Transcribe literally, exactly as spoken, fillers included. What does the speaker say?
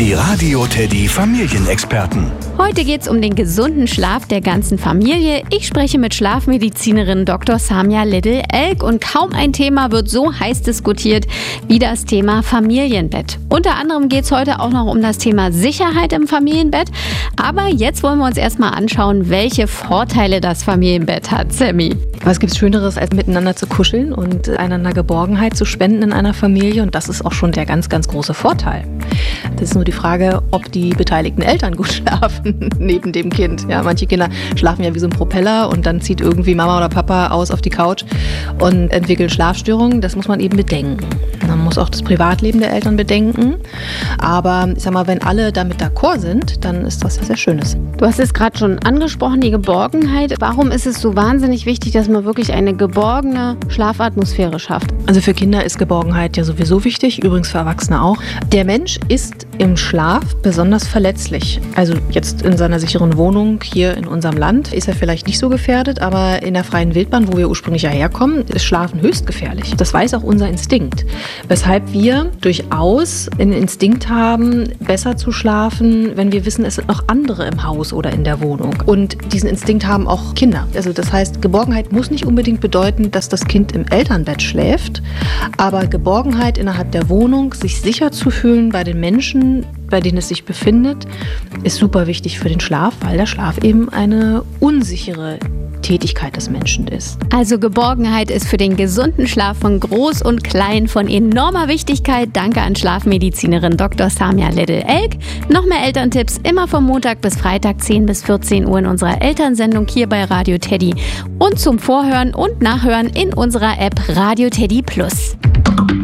Die Radio Teddy Familienexperten. Heute geht es um den gesunden Schlaf der ganzen Familie. Ich spreche mit Schlafmedizinerin Doktor Samia Liddle-Elk und kaum ein Thema wird so heiß diskutiert wie das Thema Familienbett. Unter anderem geht es heute auch noch um das Thema Sicherheit im Familienbett. Aber jetzt wollen wir uns erstmal anschauen, welche Vorteile das Familienbett hat. Sammy. Was gibt es Schöneres, als miteinander zu kuscheln und einander Geborgenheit zu spenden in einer Familie? Und das ist auch schon der ganz, ganz große Vorteil. Das ist nur die Frage, ob die beteiligten Eltern gut schlafen neben dem Kind. Ja, manche Kinder schlafen ja wie so ein Propeller und dann zieht irgendwie Mama oder Papa aus auf die Couch und entwickeln Schlafstörungen. Das muss man eben bedenken. Man muss auch das Privatleben der Eltern bedenken. Aber ich sag mal, wenn alle damit d'accord sind, dann ist das ja sehr Schönes. Du hast es gerade schon angesprochen, die Geborgenheit. Warum ist es so wahnsinnig wichtig, dass man wirklich eine geborgene Schlafatmosphäre schafft? Also für Kinder ist Geborgenheit ja sowieso wichtig, übrigens für Erwachsene auch. Der Mensch ist im Schlaf besonders verletzlich. Also jetzt in seiner sicheren Wohnung hier in unserem Land ist er vielleicht nicht so gefährdet, aber in der freien Wildbahn, wo wir ursprünglich ja herkommen, ist Schlafen höchst gefährlich. Das weiß auch unser Instinkt. Weshalb wir durchaus einen Instinkt haben, besser zu schlafen, wenn wir wissen, es sind noch andere im Haus oder in der Wohnung. Und diesen Instinkt haben auch Kinder. Also das heißt, Geborgenheit muss nicht unbedingt bedeuten, dass das Kind im Elternbett schläft, aber Geborgenheit innerhalb der Wohnung, sich sicher zu fühlen bei den Menschen, bei denen es sich befindet, ist super wichtig für den Schlaf, weil der Schlaf eben eine unsichere Tätigkeit des Menschen ist. Also Geborgenheit ist für den gesunden Schlaf von Groß und Klein von enormer Wichtigkeit. Danke an Schlafmedizinerin Doktor Samia Liddle-Elk. Noch mehr Elterntipps immer vom Montag bis Freitag zehn bis vierzehn Uhr in unserer Elternsendung hier bei Radio Teddy und zum Vorhören und Nachhören in unserer App Radio Teddy Plus.